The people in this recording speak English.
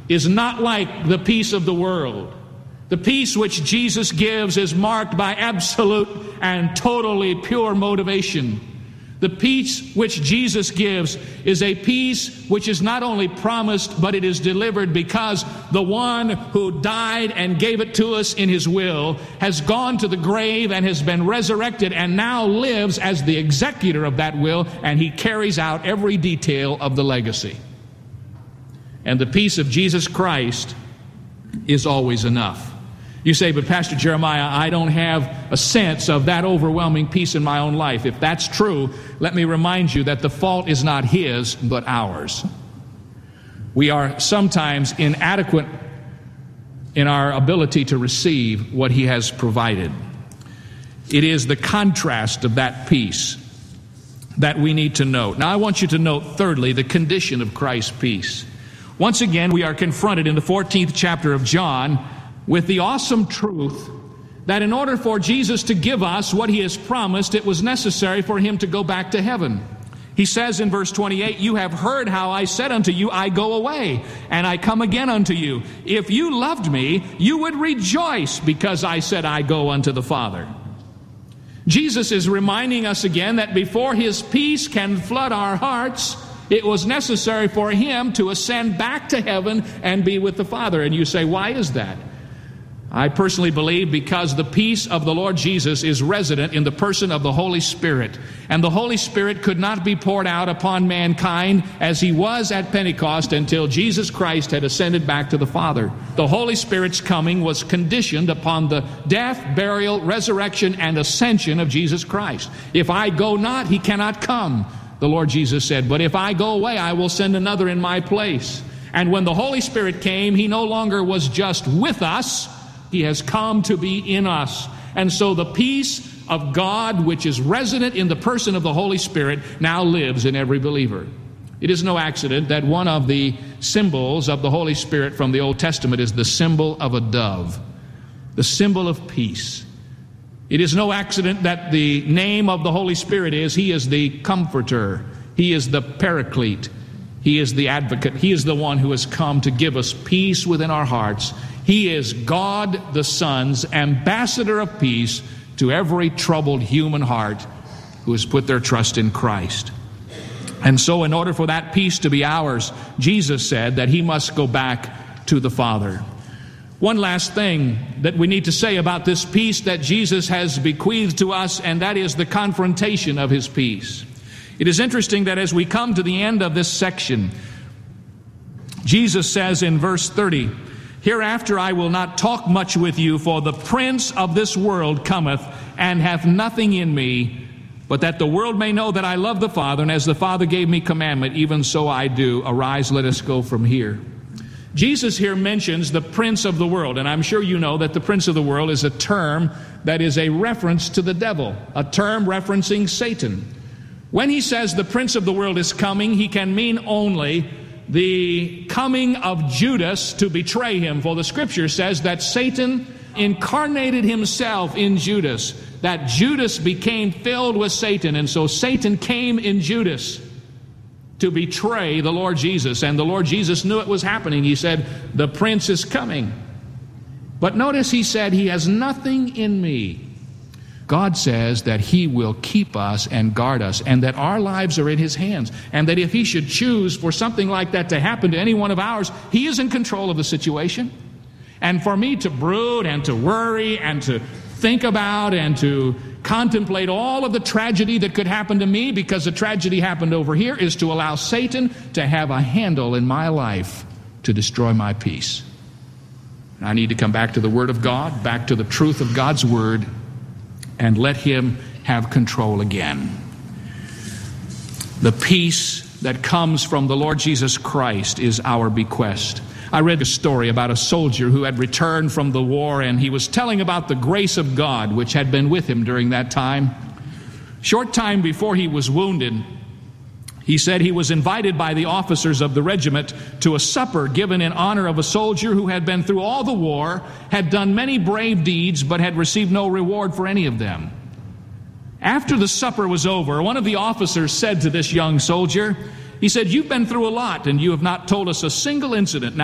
is not like the peace of the world. The peace which Jesus gives is marked by absolute and totally pure motivation. The peace which Jesus gives is a peace which is not only promised, but it is delivered because the one who died and gave it to us in his will has gone to the grave and has been resurrected and now lives as the executor of that will, and he carries out every detail of the legacy. And the peace of Jesus Christ is always enough. You say, but Pastor Jeremiah, I don't have a sense of that overwhelming peace in my own life. If that's true, let me remind you that the fault is not his, but ours. We are sometimes inadequate in our ability to receive what he has provided. It is the contrast of that peace that we need to note. Now, I want you to note, thirdly, the condition of Christ's peace. Once again, we are confronted in the 14th chapter of John with the awesome truth that in order for Jesus to give us what he has promised, it was necessary for him to go back to heaven. He says in verse 28, "You have heard how I said unto you, I go away, and I come again unto you. If you loved me, you would rejoice because I said I go unto the Father." Jesus is reminding us again that before his peace can flood our hearts, it was necessary for him to ascend back to heaven and be with the Father. And you say, why is that? I personally believe because the peace of the Lord Jesus is resident in the person of the Holy Spirit. And the Holy Spirit could not be poured out upon mankind as he was at Pentecost until Jesus Christ had ascended back to the Father. The Holy Spirit's coming was conditioned upon the death, burial, resurrection, and ascension of Jesus Christ. If I go not, he cannot come, the Lord Jesus said. But if I go away, I will send another in my place. And when the Holy Spirit came, he no longer was just with us, he has come to be in us. And so the peace of God, which is resident in the person of the Holy Spirit, now lives in every believer. It is no accident that one of the symbols of the Holy Spirit from the Old Testament is the symbol of a dove, the symbol of peace. It is no accident that the name of the Holy Spirit is, he is the comforter, he is the paraclete, he is the advocate, he is the one who has come to give us peace within our hearts. He is God the Son's ambassador of peace to every troubled human heart who has put their trust in Christ. And so in order for that peace to be ours, Jesus said that he must go back to the Father. One last thing that we need to say about this peace that Jesus has bequeathed to us, and that is the confrontation of his peace. It is interesting that as we come to the end of this section, Jesus says in verse 30, "Hereafter I will not talk much with you, for the prince of this world cometh, and hath nothing in me, but that the world may know that I love the Father, and as the Father gave me commandment, even so I do. Arise, let us go from here." Jesus here mentions the prince of the world, and I'm sure you know that the prince of the world is a term that is a reference to the devil, a term referencing Satan. When he says the prince of the world is coming, he can mean only the coming of Judas to betray him. For the scripture says that Satan incarnated himself in Judas, that Judas became filled with Satan, and so Satan came in Judas to betray the Lord Jesus. And the Lord Jesus knew it was happening. He said, the prince is coming. But notice he said, he has nothing in me. God says that he will keep us and guard us, and that our lives are in his hands, and that if he should choose for something like that to happen to any one of ours, he is in control of the situation. And for me to brood and to worry and to think about and to contemplate all of the tragedy that could happen to me because the tragedy happened over here is to allow Satan to have a handle in my life to destroy my peace. I need to come back to the Word of God, back to the truth of God's Word, and let him have control again. The peace that comes from the Lord Jesus Christ is our bequest. I read a story about a soldier who had returned from the war, and he was telling about the grace of God which had been with him during that time. Short time before he was wounded, he said he was invited by the officers of the regiment to a supper given in honor of a soldier who had been through all the war, had done many brave deeds, but had received no reward for any of them. After the supper was over, one of the officers said to this young soldier, he said, "You've been through a lot, and you have not told us a single incident.